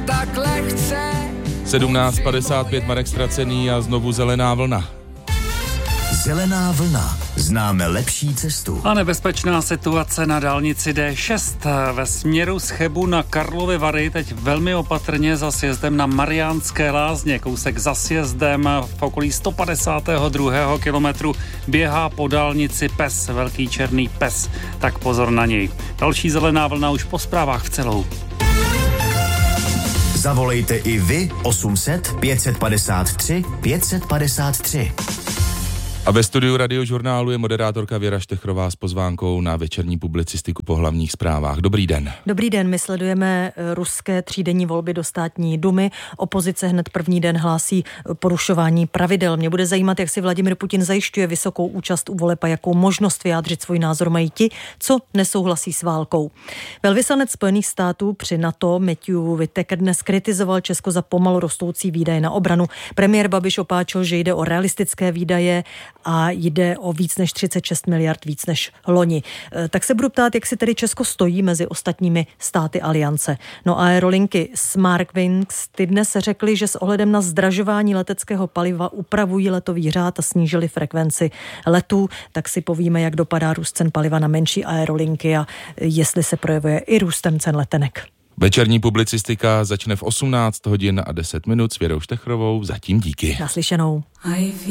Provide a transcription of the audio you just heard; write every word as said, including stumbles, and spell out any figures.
tak lehce. sedmnáct padesát pět Marek Stracený a znovu zelená vlna. Zelená vlna. Známe lepší cestu. A nebezpečná situace na dálnici D šest. Ve směru z Chebu na Karlovy Vary teď velmi opatrně za sjezdem na Mariánské Lázně. Kousek za sjezdem v okolí sto padesátého druhého kilometru běhá po dálnici pes, velký černý pes. Tak pozor na něj. Další zelená vlna už po zprávách v celou. Zavolejte i vy osm set pět set padesát tři pět set padesát tři. A ve studiu Radiožurnálu je moderátorka Věra Štechrová s pozvánkou na večerní publicistiku po hlavních zprávách. Dobrý den. Dobrý den, my sledujeme ruské třídenní volby do státní dumy. Opozice hned první den hlásí porušování pravidel. Mě bude zajímat, jak si Vladimir Putin zajišťuje vysokou účast u voleb a jakou možnost vyjádřit svůj názor mají ti, co nesouhlasí s válkou. Velvyslanec Spojených států při NATO Matthew Whitaker dnes kritizoval Česko za pomalu rostoucí výdaje na obranu. Premiér Babiš opáčil, že jde o realistické výdaje a jde o víc než třicet šest miliard víc než loni. Tak se budu ptát, jak si tedy Česko stojí mezi ostatními státy aliance. No a aerolinky Smartwings ty dnes řekly, že s ohledem na zdražování leteckého paliva upravují letový řád a snížili frekvenci letů. Tak si povíme, jak dopadá růst cen paliva na menší aerolinky a jestli se projevuje i růstem cen letenek. Večerní publicistika začne v osmnáct hodin a deset minut s Věrou Štechrovou. Zatím díky. Naslyšenou.